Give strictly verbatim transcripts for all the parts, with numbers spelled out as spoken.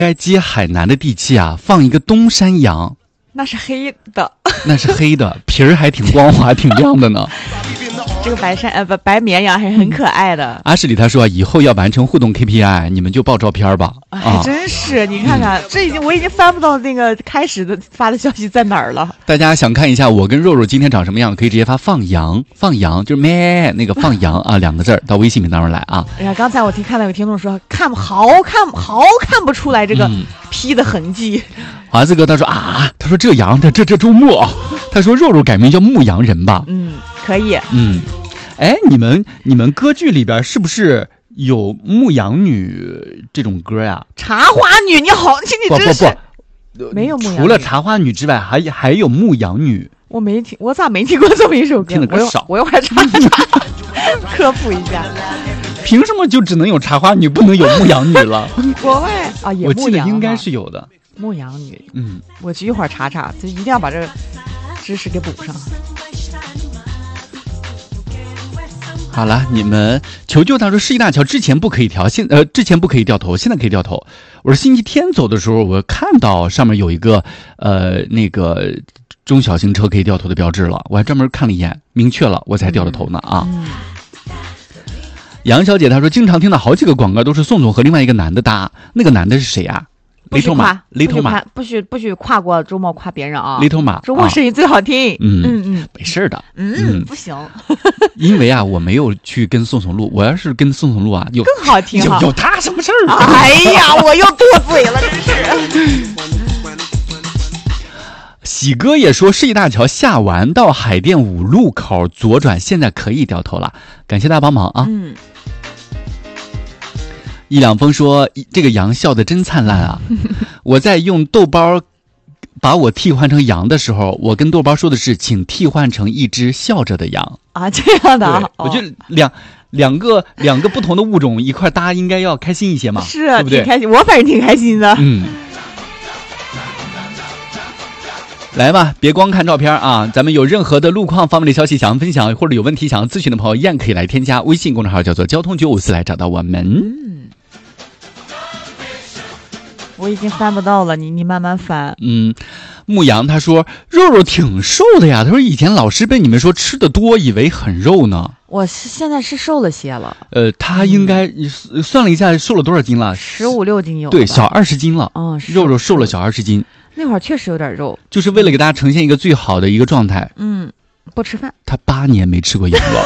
该接海南的地气啊，放一个东山羊， 那是黑的， 那是黑的，皮儿还挺光滑，挺亮的呢。 这个白山呃不白绵羊还是很可爱的。 阿什里他说以后要完成互动 K P I， 你们就报照片吧。 哎， 啊， 真是你看看，嗯、这已经我已经翻不到那个开始的发的消息在哪儿了。 大家想看一下我跟肉肉今天长什么样，可以直接发放羊，放羊就是咩那个放羊啊两个字儿到微信名当中来啊。 哎呀，刚才我听看到有听众说看好看好看不出来这个 P 的痕迹。嗯、 华子哥他说啊，他说这羊这这这周末，他说肉肉改名叫牧羊人吧。 嗯，可以。 嗯。哎，你们你们歌剧里边是不是有牧羊女这种歌呀？ 茶花女，你好，你真是不不不， 没有牧羊女。 除了茶花女之外，还还有牧羊女。 我没听，我咋没听过这么一首歌？ 听的歌少， 我一会儿查一查，科普一下。 凭什么就只能有茶花女，不能有牧羊女了？ 国外啊，也我记得应该是有的。 牧羊女， 嗯， 我去一会儿查查，就一定要把这个知识给补上。 好了，你们求救他说世纪大桥之前不可以调，现呃之前不可以掉头，现在可以掉头。我说星期天走的时候，我看到上面有一个呃那个中小型车可以掉头的标志了，我还专门看了一眼，明确了，我才掉的头呢啊。 嗯嗯、 杨小姐她说经常听到好几个广告都是宋总和另外一个男的搭，那个男的是谁啊？ 不许跨， 雷头马， 不许不许跨过周末跨别人啊！ 雷头马， 周末声音最好听。 嗯嗯嗯，没事的。 嗯嗯，不行。 因为啊，我没有去跟宋宋录，我要是跟宋宋录啊，有更好听有有他什么事儿？ 哎呀，我又多嘴了，真是。 喜哥也说，世纪大桥下完到海淀五路口左转，现在可以掉头了。感谢大家帮忙啊！ 嗯。 一两峰说这个羊笑得真灿烂啊。我在用豆包把我替换成羊的时候，我跟豆包说的是请替换成一只笑着的羊啊，这样的啊。 我觉得两两个两个不同的物种一块搭应该要开心一些嘛， 是啊， 对不对？ 挺开心，我反正挺开心的。 嗯，来吧，别光看照片啊！咱们有任何的路况方面的消息想要分享，或者有问题想要咨询的朋友，依然可以来添加微信公众号，叫做交通九五四，来找到我们。 嗯，我已经翻不到了，你你慢慢翻。 嗯，牧羊他说肉肉挺瘦的呀，他说以前老是被你们说吃的多，以为很肉呢。 我是现在是瘦了些了。 呃，他应该、嗯、算了一下，瘦了多少斤了？ 十五六斤有。 对，小二十斤了。 嗯， 肉肉瘦了小二十斤。 那会儿确实有点肉， 就是为了给大家呈现一个最好的一个状态。 嗯，不吃饭。 他八年没吃过羊了。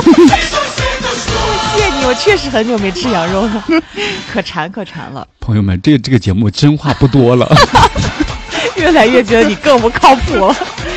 谢谢你，我确实很久没吃羊肉了，可馋可馋了。 朋友们，这这个节目真话不多了， 越来越觉得你更不靠谱了。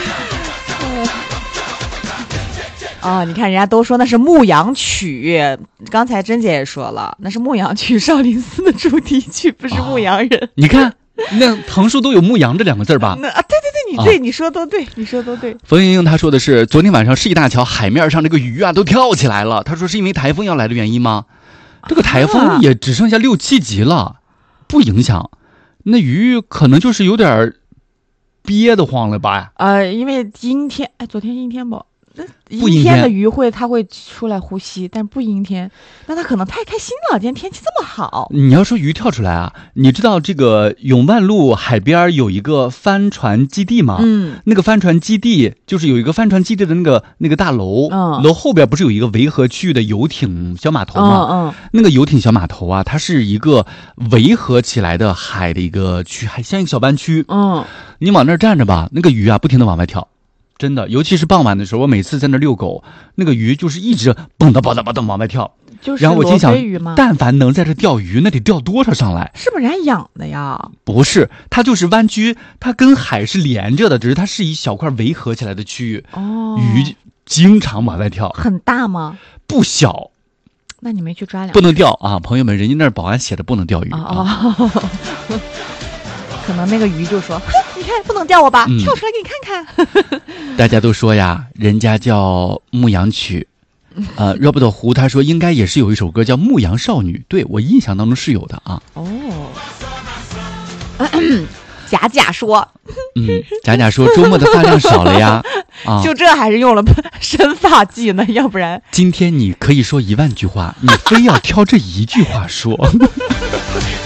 啊，你看人家都说那是牧羊曲，刚才甄姐也说了，那是牧羊曲，少林寺的主题曲，不是牧羊人。 哦、你看，那横竖都有牧羊这两个字吧？ 那啊，对对对，你对、啊、你说都对，你说都对。 冯莹莹她说的是，昨天晚上世纪大桥海面上这个鱼啊都跳起来了。她说是因为台风要来的原因吗？这个台风也只剩下六七级了，不影响。那鱼可能就是有点憋得慌了吧？ 呃，因为阴天，哎，昨天阴天不？ 不阴天的鱼会，它会出来呼吸，但不阴天，那它可能太开心了。今天天气这么好。 你要说鱼跳出来啊，你知道这个永万路海边有一个帆船基地吗？ 嗯， 那个帆船基地就是有一个帆船基地的那个那个大楼， 嗯， 楼后边不是有一个维和区域的游艇小码头吗？ 嗯嗯， 那个游艇小码头啊，它是一个维和起来的海的一个区，还像一个小班区。 嗯， 你往那儿站着吧，那个鱼啊不停的往外跳。真的，尤其是傍晚的时候，我每次在那遛狗，那个鱼就是一直蹦跶蹦跶蹦跶往外跳。 就是然后我心想，但凡能在这钓鱼，那得钓多少上来？ 是不是人家养的呀？ 不是，它就是湾区，它跟海是连着的，只是它是一小块围合起来的区域。 哦， 鱼经常往外跳。 很大吗？ 不小。 那你没去抓两只？ 不能钓啊，朋友们，人家那儿保安写着不能钓鱼。 哦。哦可能那个鱼就说：“哼，你看不能钓我吧，嗯、跳出来给你看看。” 大家都说呀，人家叫牧羊曲。呃 ，Robert 胡他说应该也是有一首歌叫《牧羊少女》，对我印象当中是有的啊。 哦，贾贾说， 嗯，贾贾说周末的发量少了呀，啊， 就这还是用了生发剂呢，要不然今天你可以说一万句话，你非要挑这一句话说。